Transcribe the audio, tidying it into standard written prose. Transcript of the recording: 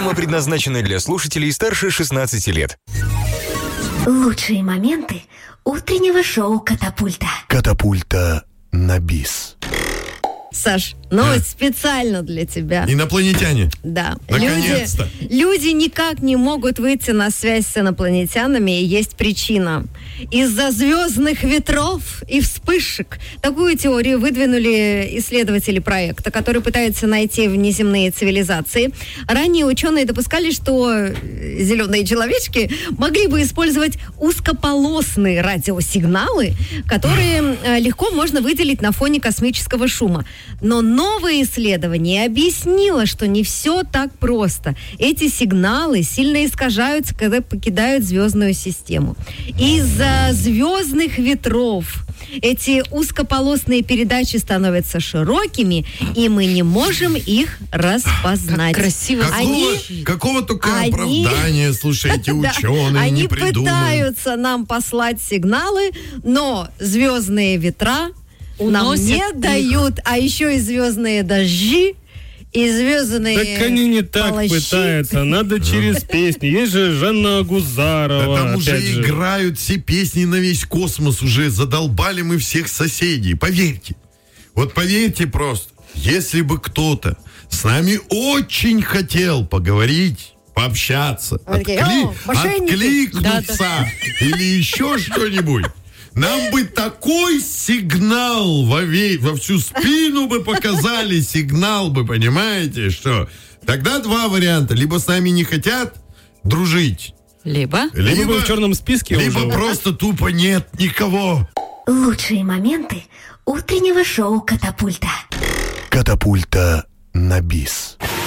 Программа предназначена для слушателей старше 16 лет. Лучшие моменты утреннего шоу «Катапульта». Катапульта на бис. Саш, новость специально для тебя. Инопланетяне. Да. Наконец-то. Люди никак не могут выйти на связь с инопланетянами, и есть причина. Из-за звездных ветров и вспышек. Такую теорию выдвинули исследователи проекта, который пытается найти внеземные цивилизации. Ранее ученые допускали, что зеленые человечки могли бы использовать узкополосные радиосигналы, которые легко можно выделить на фоне космического шума. Но новое исследование объяснило, что не все так просто. Эти сигналы сильно искажаются, когда покидают звездную систему. Из-за звездных ветров эти узкополосные передачи становятся широкими, и мы не можем их распознать. Как красиво. Какого только оправдания, слушайте, ученые не придумали. Они пытаются нам послать сигналы, но звездные ветра нам не дают, а еще и звездные дожди, и звездные Так они не так полощи. пытаются, надо через песни. Есть же Жанна Агузарова. Да там уже же. играют все песни на весь космос, уже задолбали мы всех соседей. Поверьте. Вот поверьте просто, если бы кто-то с нами очень хотел поговорить, пообщаться, откликнуться или еще что-нибудь, нам бы такой сигнал во всю спину бы показали, сигнал бы, понимаете, что? Тогда два варианта. Либо с нами не хотят дружить. Либо в черном списке либо уже. просто тупо нет никого. Лучшие моменты утреннего шоу «Катапульта». Катапульта на бис.